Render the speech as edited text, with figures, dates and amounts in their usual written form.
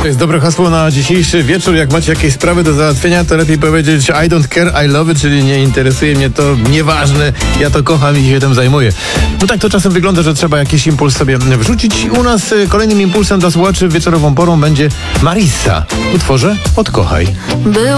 jest dobre hasło na dzisiejszy wieczór. Jak macie jakieś sprawy do załatwienia, to lepiej powiedzieć I don't care, I love it, czyli nie interesuje mnie to, nieważne, ja to kocham i się tym zajmuję. No tak to czasem wygląda, że trzeba jakiś impuls sobie wrzucić. U nas kolejnym impulsem dla słuchaczy wieczorową porą będzie Marissa w utworze Odkochaj. Było